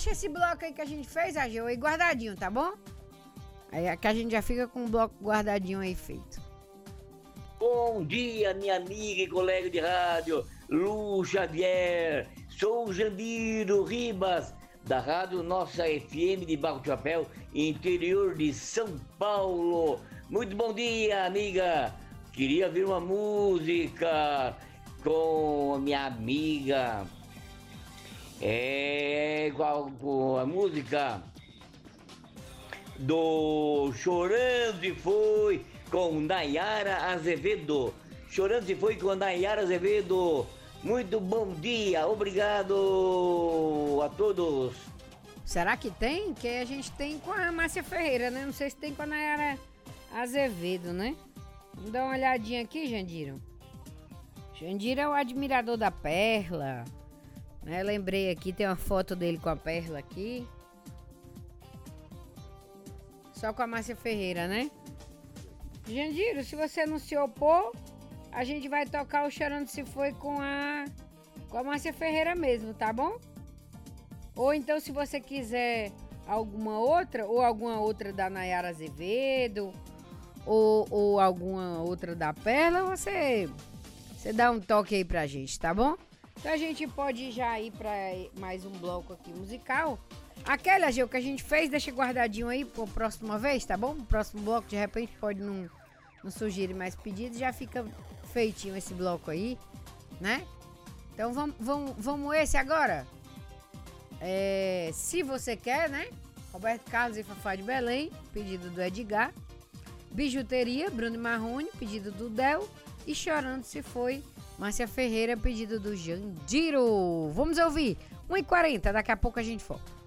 deixa esse bloco aí que a gente fez, Ageu, aí guardadinho, tá bom? Aí que a gente já fica com o bloco guardadinho aí feito. Bom dia, minha amiga e colega de rádio, Lu Xavier. Sou o Jandiro Ribas, da Rádio Nossa FM de Barro de Chapéu, interior de São Paulo. Muito bom dia, amiga. Queria ouvir uma música com a minha amiga. Qual a música do Chorando e Foi com Nayara Azevedo. Chorando e Foi com Nayara Azevedo. Muito bom dia, obrigado a todos. Será que tem? Que a gente tem com a Márcia Ferreira, né? Não sei se tem com a Nayara Azevedo, né? Vamos dar uma olhadinha aqui, Jandiro. Jandiro é o admirador da Perla, né? Lembrei aqui, tem uma foto dele com a Perla aqui. Só com a Márcia Ferreira, né? Jandiro, se você não se opor, a gente vai tocar o Chorando Se Foi com a Márcia Ferreira mesmo, tá bom? Ou então, se você quiser alguma outra, ou alguma outra da Nayara Azevedo, ou alguma outra da Perla, você dá um toque aí pra gente, tá bom? Então a gente pode já ir pra mais um bloco aqui musical. Aquele, Ageu, que a gente fez, deixa guardadinho aí pra próxima vez, tá bom? O próximo bloco, de repente, pode não sugerir mais pedidos, já fica feitinho esse bloco aí, né? Então vamos esse agora? Se você quer, né? Roberto Carlos e Fafá de Belém, pedido do Edgar. Bijuteria, Bruno Marrone, pedido do Del. E Chorando Se Foi, Márcia Ferreira, pedido do Jandiro. Vamos ouvir 1h40, daqui a pouco a gente volta.